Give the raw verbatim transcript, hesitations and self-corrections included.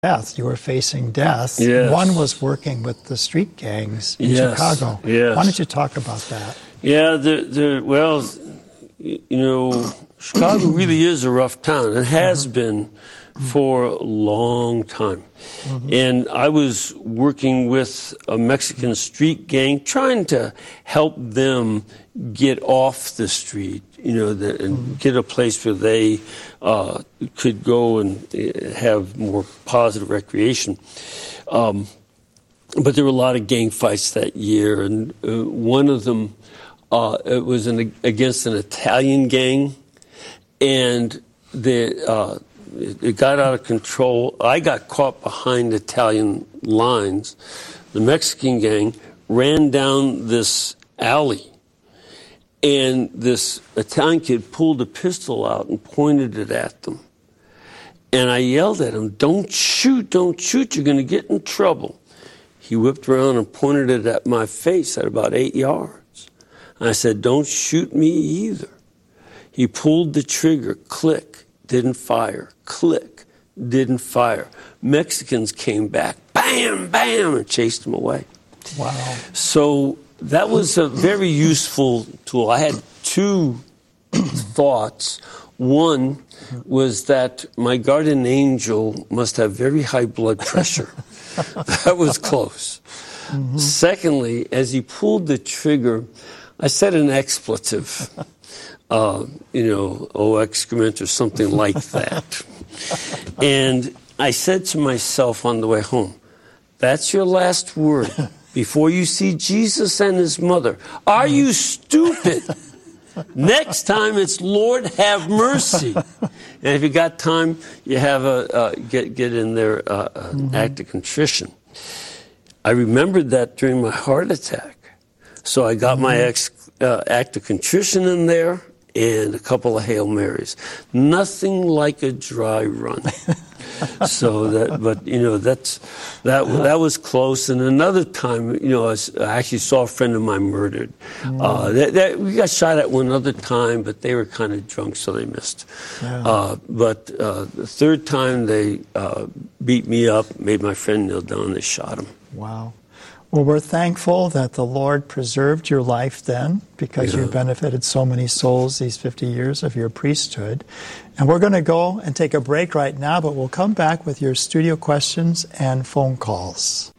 death. You were facing death. Yes. One was working with the street gangs in Yes. Chicago. Yes. Why don't you talk about that? Yeah, the, the, well, you know, Chicago really is a rough town. It has mm-hmm. been for a long time. Mm-hmm. And I was working with a Mexican street gang, trying to help them get off the street, you know, the, and mm-hmm. get a place where they uh, could go and have more positive recreation. Um, but there were a lot of gang fights that year, and uh, one of them, uh, it was an, against an Italian gang, and the uh, it, it got out of control. I got caught behind Italian lines. The Mexican gang ran down this alley, and this Italian kid pulled a pistol out and pointed it at them. And I yelled at him, "Don't shoot, don't shoot, you're going to get in trouble." He whipped around and pointed it at my face at about eight yards. And I said, "Don't shoot me either." He pulled the trigger, click, didn't fire, click, didn't fire. Mexicans came back, bam, bam, and chased him away. Wow. So that was a very useful tool. I had two thoughts. One was that my guardian angel must have very high blood pressure. That was close. Mm-hmm. Secondly, as he pulled the trigger, I said an expletive, uh, you know, oh, excrement or something like that. And I said to myself on the way home, that's your last word before you see Jesus and his mother. Are you stupid? Next time it's Lord have mercy. And if you got time, you have a uh, get get in there uh, an mm-hmm. act of contrition. I remembered that during my heart attack, so I got mm-hmm. my ex, uh, act of contrition in there and a couple of Hail Marys. Nothing like a dry run. So that, but you know, that's that. That was close. And another time, you know, I, was, I actually saw a friend of mine murdered. Mm. Uh, that, that, we got shot at one other time, but they were kind of drunk, so they missed. Yeah. Uh, but uh, the third time, they uh, beat me up, made my friend kneel down, and they shot him. Wow. Well, we're thankful that the Lord preserved your life then, because yeah. you benefited so many souls these fifty years of your priesthood. And we're going to go and take a break right now, but we'll come back with your studio questions and phone calls.